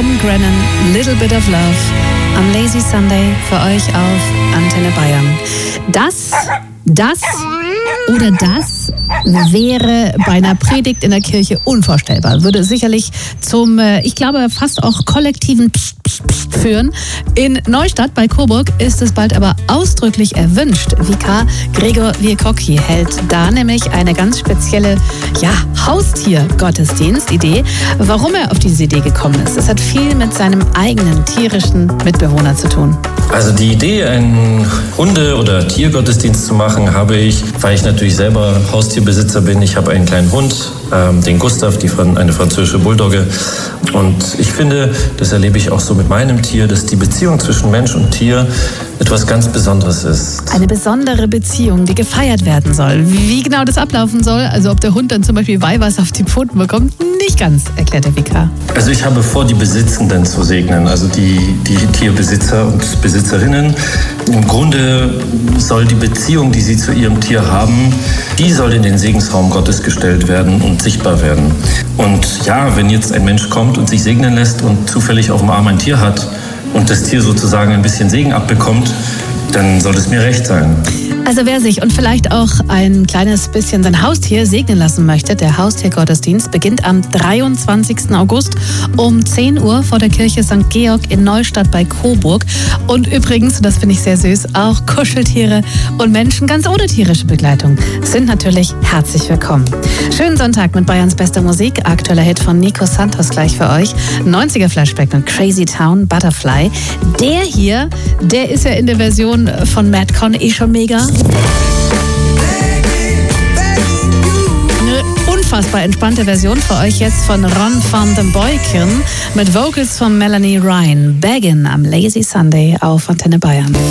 Tom Grennan, Little Bit of Love am Lazy Sunday für euch auf Antenne Bayern. Das wäre bei einer Predigt in der Kirche unvorstellbar. Würde sicherlich zum, ich glaube, fast auch kollektiven Psst führen. In Neustadt bei Coburg ist es bald aber ausdrücklich erwünscht. Vikar Gregor Wiekocki hält da nämlich eine ganz spezielle Haustier-Gottesdienst-Idee. Warum er auf diese Idee gekommen ist, das hat viel mit seinem eigenen tierischen Mitbewohner zu tun. Also die Idee, einen Hunde- oder Tiergottesdienst zu machen, habe ich, weil ich natürlich selber Haustierbesitzer bin. Ich habe einen kleinen Hund, den Gustav, eine französische Bulldogge. Und ich finde, das erlebe ich auch so mit meinem Tier, dass die Beziehung zwischen Mensch und Tier etwas ganz Besonderes ist. Eine besondere Beziehung, die gefeiert werden soll. Wie genau das ablaufen soll, also ob der Hund dann zum Beispiel Weihwasser auf die Pfoten bekommt, nicht ganz, erklärt der Vikar. Also ich habe vor, die Besitzenden zu segnen, also die Tierbesitzer und Besitzerinnen. Im Grunde soll die Beziehung, die sie zu ihrem Tier haben, die soll in den Segensraum Gottes gestellt werden und sichtbar werden. Und ja, wenn jetzt ein Mensch kommt und sich segnen lässt und zufällig auf dem Arm ein Tier hat und das Tier sozusagen ein bisschen Segen abbekommt, dann soll es mir recht sein. Also wer sich und vielleicht auch ein kleines bisschen sein Haustier segnen lassen möchte, der Haustiergottesdienst beginnt am 23. August um 10 Uhr vor der Kirche St. Georg in Neustadt bei Coburg. Und übrigens, das finde ich sehr süß, auch Kuscheltiere und Menschen ganz ohne tierische Begleitung sind natürlich herzlich willkommen. Schönen Sonntag mit Bayerns bester Musik. Aktueller Hit von Nico Santos gleich für euch. 90er Flashback mit Crazy Town, Butterfly. Der hier, der ist ja in der Version von Madcon schon mega. Eine unfassbar entspannte Version für euch jetzt von Ron van den Boyken mit Vocals von Melanie Ryan. Beggin' am Lazy Sunday auf Antenne Bayern.